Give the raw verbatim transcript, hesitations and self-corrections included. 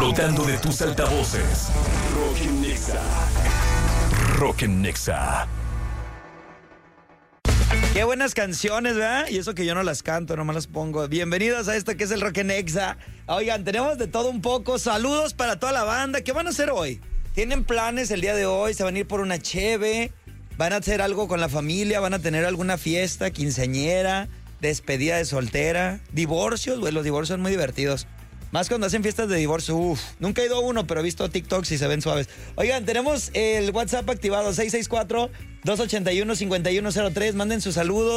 explotando de tus altavoces. Rock en Nexa. Rock en Nexa. Qué buenas canciones, ¿verdad? Y eso que yo no las canto, nomás las pongo. Bienvenidos a esto que es el Rock en Nexa. Oigan, tenemos de todo un poco. Saludos para toda la banda. ¿Qué van a hacer hoy? ¿Tienen planes el día de hoy? ¿Se van a ir por una cheve? ¿Van a hacer algo con la familia? ¿Van a tener alguna fiesta, quinceañera, despedida de soltera? ¿Divorcios? Güey, los divorcios son muy divertidos. Más cuando hacen fiestas de divorcio, uff. Nunca he ido a uno, pero he visto TikToks y se ven suaves. Oigan, tenemos el WhatsApp activado, seis seis cuatro, dos ocho uno, cinco uno cero tres. Manden sus saludos.